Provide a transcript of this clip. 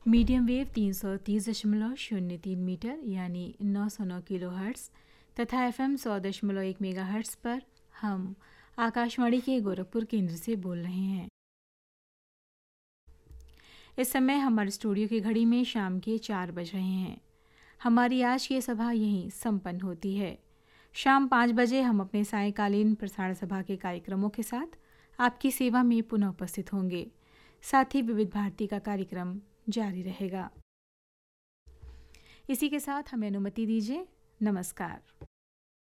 Medium wave 330.03 metre यानी 909 kilohertz तथा FM 100.1 megahertz पर हम आकाशवाणी के गोरखपुर केंद्र से बोल रहे हैं। इस समय हमारे स्टूडियो की घड़ी में शाम के 4 बज रहे हैं। हमारी आज की सभा यहीं संपन्न होती है। शाम 5 बजे हम अपने सायंकालीन प्रसारण सभा के कार्यक्रमों के साथ आपकी सेवा में पुनः उपस्थित होंगे। साथ ही विविध भारती का कार्यक्रम जारी रहेगा। इसी के साथ हमें अनुमति दीजिए। नमस्कार।